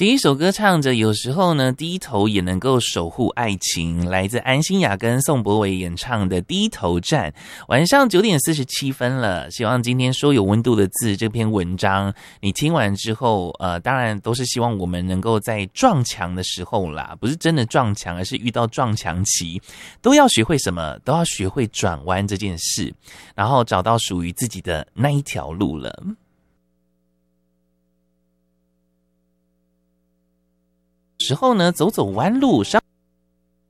第一首歌唱着有时候呢低头也能够守护爱情，来自安心亚跟宋柏惟演唱的低头站。晚上9:47了，希望今天说有温度的字这篇文章你听完之后当然都是希望我们能够在撞墙的时候啦，不是真的撞墙，而是遇到撞墙期，都要学会什么？都要学会转弯这件事，然后找到属于自己的那一条路了。时候呢，走走弯路，